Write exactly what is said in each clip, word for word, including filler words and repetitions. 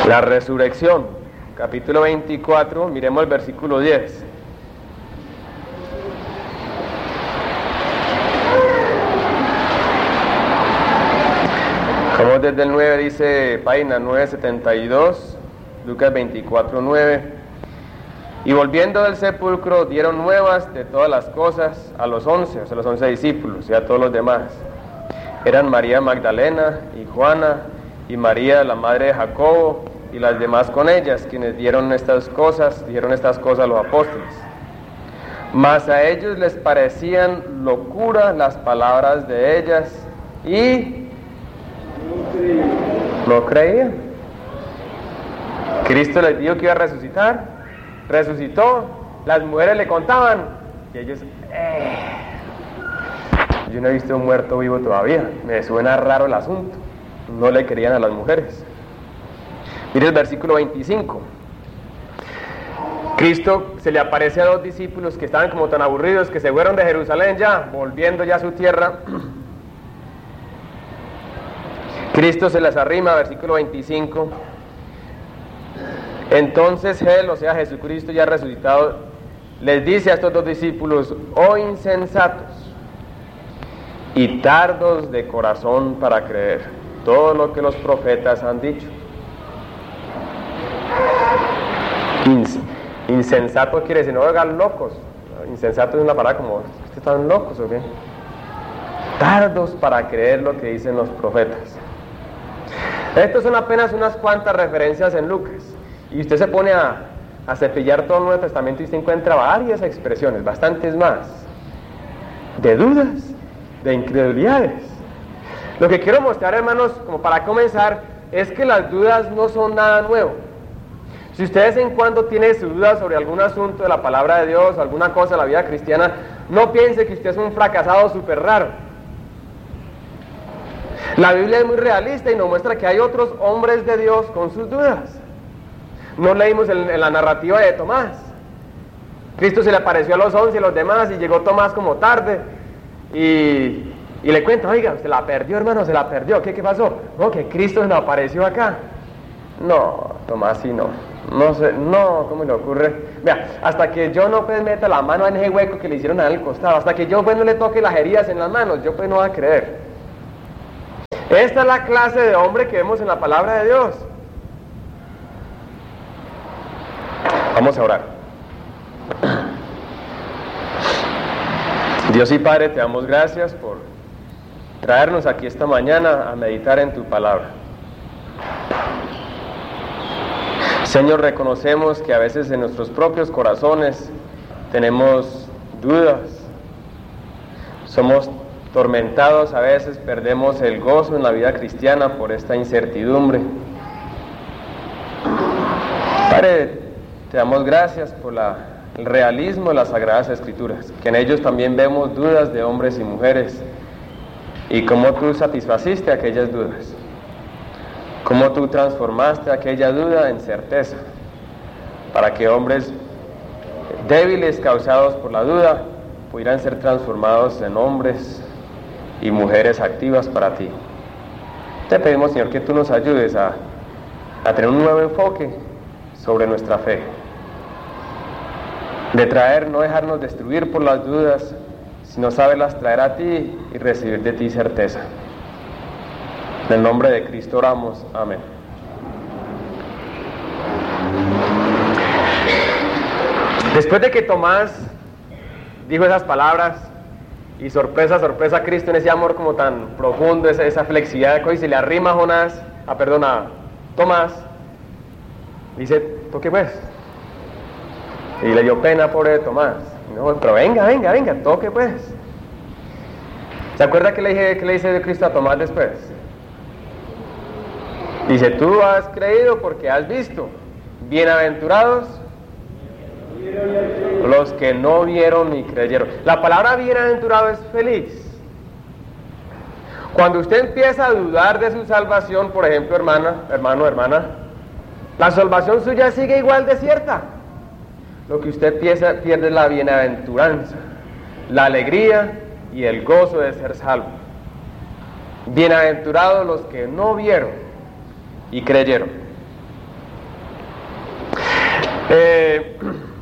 La resurrección, capítulo veinticuatro, miremos el versículo diez. Como desde el nueve, dice página nueve setenta y dos, Lucas veinticuatro, nueve. Y volviendo del sepulcro dieron nuevas de todas las cosas a los once, o sea, los once discípulos y a todos los demás. Eran María Magdalena y Juana y María la madre de Jacobo y las demás con ellas, quienes dieron estas cosas, dijeron estas cosas a los apóstoles. Mas a ellos les parecían locura las palabras de ellas y no creían. Cristo les dijo que iba a resucitar, resucitó, las mujeres le contaban y ellos, eh, yo no he visto un muerto vivo todavía, me suena raro el asunto. No le creían a las mujeres. Mire el versículo veinticinco. Cristo se le aparece a dos discípulos que estaban como tan aburridos que se fueron de Jerusalén ya, volviendo ya a su tierra. Cristo se les arrima, versículo veinticinco. Entonces él, o sea Jesucristo ya resucitado, les dice a estos dos discípulos: oh insensatos y tardos de corazón para creer todo lo que los profetas han dicho. Ins- insensato quiere decir, no oigan locos. Insensato es una palabra como, ¿ustedes están locos o qué? Tardos para creer lo que dicen los profetas. Estos son apenas unas cuantas referencias en Lucas. Y usted se pone a, a cepillar todo el Nuevo Testamento y usted encuentra varias expresiones, bastantes más, de dudas, de incredulidades. Lo que quiero mostrar, hermanos, como para comenzar, es que las dudas no son nada nuevo. Si usted de vez en cuando tiene sus dudas sobre algún asunto de la palabra de Dios, alguna cosa de la vida cristiana, no piense que usted es un fracasado súper raro. La Biblia es muy realista y nos muestra que hay otros hombres de Dios con sus dudas. No leímos en, en la narrativa de Tomás. Cristo se le apareció a los once y a los demás y llegó Tomás como tarde y... Y le cuento, oiga, se la perdió, hermano, se la perdió. ¿Qué, qué pasó? No, que Cristo se le apareció acá. No, Tomás, sí, no. No sé, no, ¿cómo le ocurre? Vea, hasta que yo no pues meta la mano en ese hueco que le hicieron al costado, hasta que yo pues no le toque las heridas en las manos, yo pues no voy a creer. Esta es la clase de hombre que vemos en la palabra de Dios. Vamos a orar. Dios y Padre, te damos gracias por traernos aquí esta mañana a meditar en tu palabra. Señor, reconocemos que a veces en nuestros propios corazones tenemos dudas, somos tormentados, a veces perdemos el gozo en la vida cristiana por esta incertidumbre. Padre, te damos gracias por la, el realismo de las Sagradas Escrituras, que en ellos también vemos dudas de hombres y mujeres, y cómo tú satisfaciste aquellas dudas, cómo tú transformaste aquella duda en certeza, para que hombres débiles causados por la duda pudieran ser transformados en hombres y mujeres activas para ti. Te pedimos, Señor, que tú nos ayudes a, a tener un nuevo enfoque sobre nuestra fe, de traer, no dejarnos destruir por las dudas, sino saberlas traer a ti y recibir de ti certeza. En el nombre de Cristo oramos, amén. Después de que Tomás dijo esas palabras, y sorpresa, sorpresa, Cristo en ese amor como tan profundo, esa, esa flexibilidad, y se le arrima a Jonás, a perdón, a Tomás, dice, toque pues. Y le dio pena, pobre de Tomás. No, pero venga, venga, venga, toque pues. ¿Se acuerda que le dije, que le dice Cristo a Tomás después? Dice, tú has creído porque has visto. Bienaventurados los que no vieron ni creyeron. La palabra bienaventurado es feliz. Cuando usted empieza a dudar de su salvación, por ejemplo, hermana, hermano, hermana, la salvación suya sigue igual de cierta. Lo que usted piensa, pierde la bienaventuranza, la alegría y el gozo de ser salvo. Bienaventurados los que no vieron y creyeron. Eh,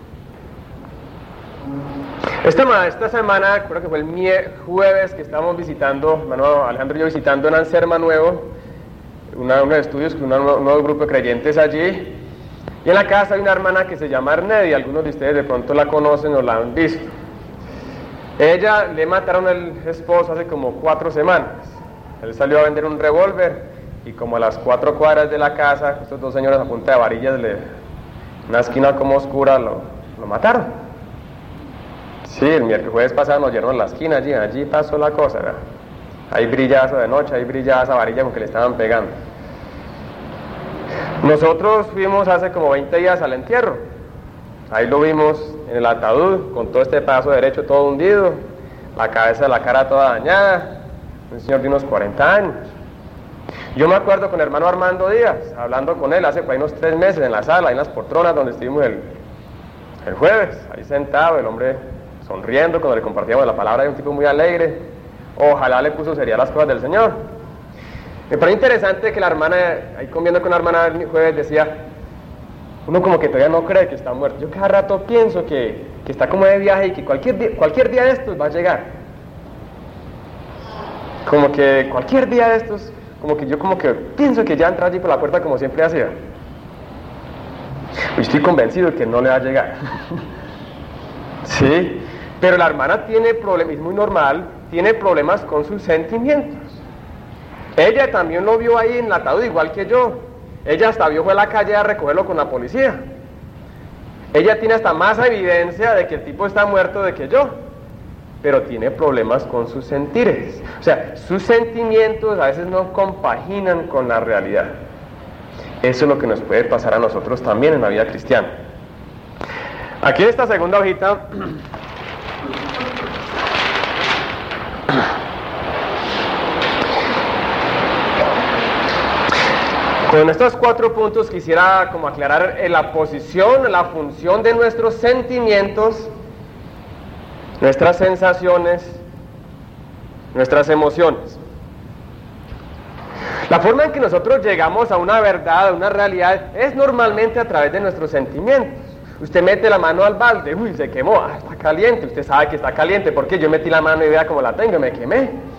esta, esta semana, creo que fue el mie, jueves que estábamos visitando, hermano Alejandro y yo visitando en Anserma Nuevo, una, unos estudios con una, un nuevo grupo de creyentes allí, y en la casa hay una hermana que se llama Arnedi, algunos de ustedes de pronto la conocen o la han visto. Ella le mataron al esposo hace como cuatro semanas. Él salió a vender un revólver y como a las cuatro cuadras de la casa, estos dos señores a punta de varillas, le, una esquina como oscura, lo, lo mataron. Sí, el miércoles jueves pasado nos dieron la esquina allí, allí pasó la cosa, ¿verdad? Ahí brillaba eso de noche, ahí brillaba esa varilla con que le estaban pegando. Nosotros fuimos hace como veinte días al entierro. Ahí lo vimos en el ataúd, con todo este pedazo derecho todo hundido, la cabeza de la cara toda dañada, un señor de unos cuarenta años. Yo me acuerdo con el hermano Armando Díaz, hablando con él hace por ahí unos tres meses en la sala, ahí en las poltronas donde estuvimos el, el jueves, ahí sentado, el hombre sonriendo cuando le compartíamos la palabra, de un tipo muy alegre. Ojalá le puso seriedad las cosas del Señor. Me parece interesante que la hermana, ahí comiendo con la hermana el jueves, decía, uno como que todavía no cree que está muerto. Yo cada rato pienso que, que está como de viaje y que cualquier día, cualquier día de estos va a llegar. Como que cualquier día de estos, como que yo como que pienso que ya entra allí por la puerta como siempre hacía. Y estoy convencido de que no le va a llegar. Sí, pero la hermana tiene problemas, es muy normal, tiene problemas con sus sentimientos. Ella también lo vio ahí en el ataúd, igual que yo. Ella hasta vio fue a la calle a recogerlo con la policía. Ella tiene hasta más evidencia de que el tipo está muerto de que yo, pero tiene problemas con sus sentires. O sea, sus sentimientos a veces no compaginan con la realidad. Eso es lo que nos puede pasar a nosotros también en la vida cristiana. Aquí en esta segunda hojita con estos cuatro puntos quisiera como aclarar la posición, la función de nuestros sentimientos, nuestras sensaciones, nuestras emociones. La forma en que nosotros llegamos a una verdad, a una realidad, es normalmente a través de nuestros sentimientos. Usted mete la mano al balde, uy, se quemó, ah, está caliente, usted sabe que está caliente, porque yo metí la mano y vea cómo la tengo, me quemé.